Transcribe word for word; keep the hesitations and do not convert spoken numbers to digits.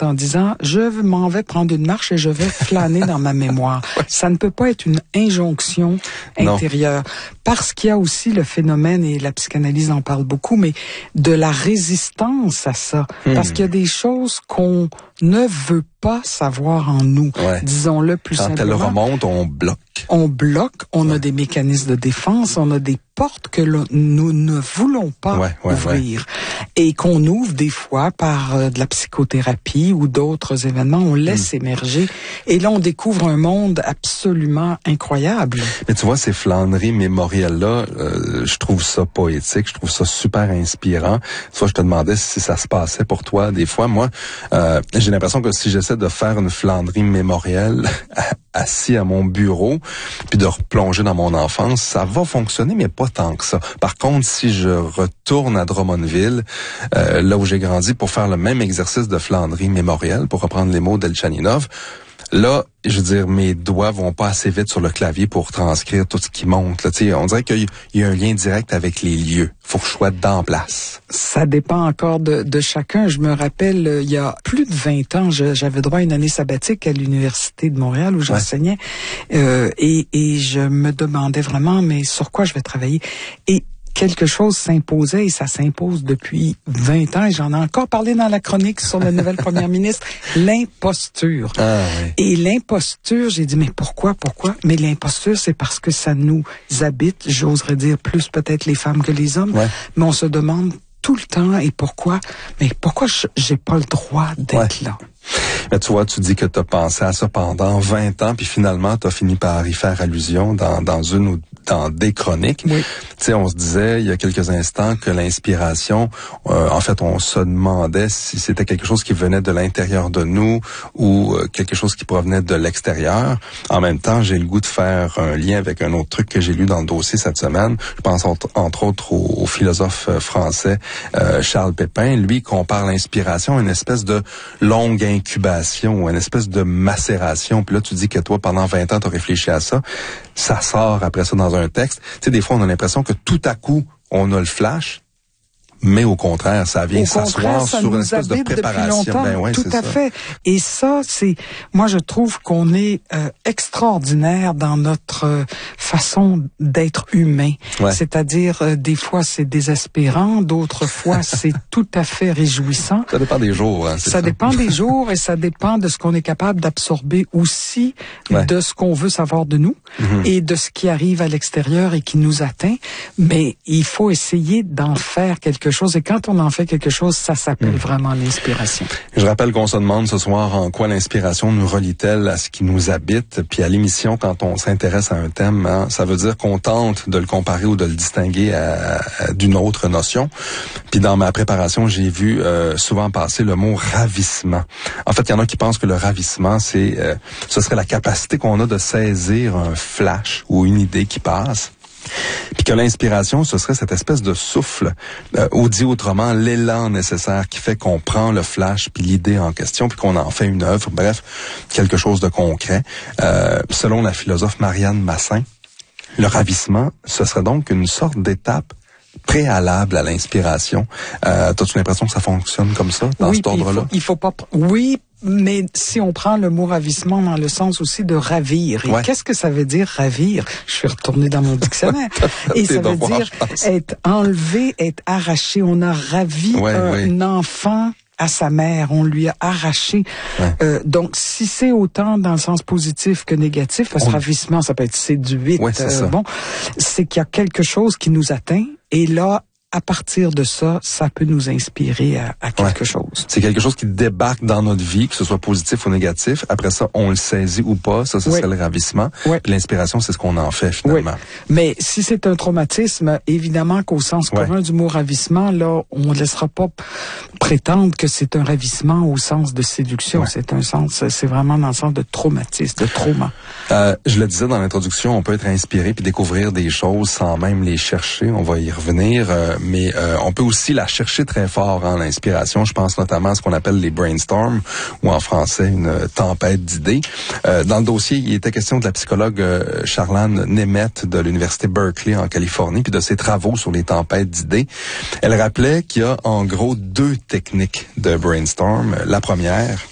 tête en disant, je m'en vais prendre une marche et je vais flâner dans ma mémoire. Ça ne peut pas être une injonction intérieure. Non. Parce qu'il y a aussi le phénomène, et la psychanalyse en parle beaucoup, mais de la résistance à ça. Hmm. Parce qu'il y a des choses qu'on ne veut pas savoir en nous. Ouais. Disons-le plus Quand simplement. Quand elle remonte, on bloque. On bloque, on ouais. a des mécanismes de défense, on a des portes que l'on, nous ne voulons pas ouais, ouais, ouvrir. Ouais. Et qu'on ouvre des fois par euh, de la psychothérapie ou d'autres événements, on laisse mmh. émerger. Et là, on découvre un monde absolument incroyable. Mais tu vois, ces flâneries mémorielles-là, euh, je trouve ça poétique, je trouve ça super inspirant. Soit je te demandais si ça se passait pour toi. Des fois, moi, euh, j'ai l'impression que si j'essaie de faire une flânerie mémorielle assis à mon bureau, puis de replonger dans mon enfance, ça va fonctionner, mais pas tant que ça. Par contre, si je retourne à Drummondville, euh, là où j'ai grandi, pour faire le même exercice de flânerie mémorielle, pour reprendre les mots d'Elchaninov, là, je veux dire, mes doigts vont pas assez vite sur le clavier pour transcrire tout ce qui monte. Là, t'sais, on dirait qu'il y a un lien direct avec les lieux. Faut que je sois dans place. Ça dépend encore de, de chacun. Je me rappelle, il y a plus de vingt ans, je, j'avais droit à une année sabbatique à l'Université de Montréal où j'enseignais. Ouais. Euh, et, et je me demandais vraiment, mais sur quoi je vais travailler? Et quelque chose s'imposait, et ça s'impose depuis vingt ans, et j'en ai encore parlé dans la chronique sur la nouvelle première ministre, l'imposture. Ah, oui. Et l'imposture, j'ai dit, mais pourquoi, pourquoi? Mais l'imposture, c'est parce que ça nous habite, j'oserais dire plus peut-être les femmes que les hommes, ouais. mais on se demande tout le temps, et pourquoi? Mais pourquoi j'ai pas le droit d'être ouais. là? Mais tu vois, tu dis que tu as pensé à ça pendant vingt ans, puis finalement, tu as fini par y faire allusion dans, dans une ou dans des chroniques. Oui. Tu sais, on se disait il y a quelques instants que l'inspiration, euh, en fait, on se demandait si c'était quelque chose qui venait de l'intérieur de nous ou euh, quelque chose qui provenait de l'extérieur. En même temps, j'ai le goût de faire un lien avec un autre truc que j'ai lu dans le dossier cette semaine. Je pense entre, entre autres au, au philosophe français euh, Charles Pépin. Lui compare l'inspiration à une espèce de longue incubation, une espèce de macération. Puis là, tu dis que toi, pendant vingt ans, tu as réfléchi à ça. Ça sort après ça dans un texte. Tu sais, des fois, on a l'impression que tout à coup, on a le flash. Mais au contraire, ça vient s'asseoir sur une espèce de préparation. Ben ouais, tout à fait. Et ça, c'est, moi, je trouve qu'on est euh, extraordinaire dans notre euh, façon d'être humain. Ouais. C'est-à-dire, euh, des fois, c'est désespérant, d'autres fois, c'est tout à fait réjouissant. Ça dépend des jours. Hein, c'est ça, ça dépend des jours, et ça dépend de ce qu'on est capable d'absorber aussi, ouais. de ce qu'on veut savoir de nous, mm-hmm. et de ce qui arrive à l'extérieur et qui nous atteint. Mais il faut essayer d'en faire quelque chose, et quand on en fait quelque chose, ça s'appelle mmh. vraiment l'inspiration. Je rappelle qu'on se demande ce soir en quoi l'inspiration nous relie-t-elle à ce qui nous habite, puis à l'émission, quand on s'intéresse à un thème, hein, ça veut dire qu'on tente de le comparer ou de le distinguer à, à, d'une autre notion. Puis dans ma préparation, j'ai vu euh, souvent passer le mot ravissement. En fait, il y en a qui pensent que le ravissement, c'est, euh, ce serait la capacité qu'on a de saisir un flash ou une idée qui passe. Puis que l'inspiration, ce serait cette espèce de souffle, euh, ou dit autrement, l'élan nécessaire qui fait qu'on prend le flash puis l'idée en question, puis qu'on en fait une œuvre, bref, quelque chose de concret. Euh, selon la philosophe Marianne Massin, le ravissement, ce serait donc une sorte d'étape préalable à l'inspiration. Euh, t'as-tu l'impression que ça fonctionne comme ça, dans oui, cet ordre-là? Il faut, il faut pas... Oui, mais si on prend le mot ravissement dans le sens aussi de ravir, et ouais. qu'est-ce que ça veut dire ravir? Je suis retournée dans mon dictionnaire. Et ça veut dire être enlevé, être arraché. On a ravi ouais, un ouais. enfant à sa mère, on lui a arraché. Ouais. Euh, donc, si c'est autant dans le sens positif que négatif, parce que on... ravissement, ça peut être séduite, ouais, c'est euh, bon, c'est qu'il y a quelque chose qui nous atteint, et là, à partir de ça, ça peut nous inspirer à, à quelque ouais. chose. C'est quelque chose qui débarque dans notre vie, que ce soit positif ou négatif. Après ça, on le saisit ou pas. Ça, ça oui. serait le ravissement. Oui. Puis l'inspiration, c'est ce qu'on en fait, finalement. Oui. Mais si c'est un traumatisme, évidemment qu'au sens ouais. commun du mot ravissement, là, on ne laissera pas prétendre que c'est un ravissement au sens de séduction. Ouais. C'est un sens, c'est vraiment dans le sens de traumatisme, de trauma. Euh, je le disais dans l'introduction, on peut être inspiré puis découvrir des choses sans même les chercher. On va y revenir. Euh, mais euh, on peut aussi la chercher très fort, hein, l'inspiration. Je pense notamment à ce qu'on appelle les brainstorms, ou en français, une tempête d'idées. Euh, dans le dossier, il était question de la psychologue euh, Charlane Nemeth de l'Université Berkeley en Californie, puis de ses travaux sur les tempêtes d'idées. Elle rappelait qu'il y a en gros deux techniques de brainstorm. La première,